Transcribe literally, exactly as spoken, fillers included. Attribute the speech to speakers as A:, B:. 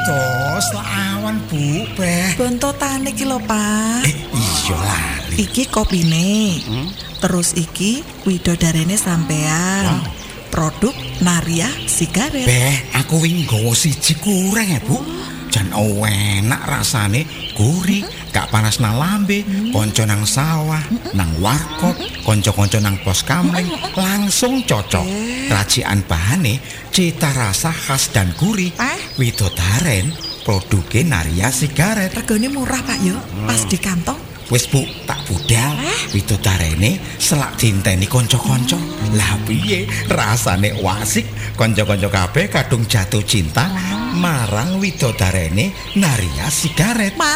A: Atos lawan Bu Beh.
B: Bontotane iki lho, Pak.
A: Eh, iya lali.
B: Iki kopine. Hmm? Terus iki widodarene sampean. Wow. Produk Naria Sigaret.
A: Beh, aku wingi nggawa siji kurang ya, Bu. Jan enak rasane, gurih, mm-hmm. gak panas nang lambe, mm-hmm. konco nang sawah, mm-hmm. nang warkop, konco-konco nang pos kamling, mm-hmm. langsung cocok. Eh. Racikan bahane, cita rasa khas dan gurih. Eh? Widodaren, produknya Naria Sigaret.
B: Regane murah, Pak yo, hmm. pas di kantong.
A: Wis Bu, tak budal. Eh? Widodarene selak dinteni konco-konco. Hmm. Lah piye rasane wasik, konco-konco kabeh kadung jatuh cinta. Hmm. Marang widodarene Naria Sigaret.
B: Mar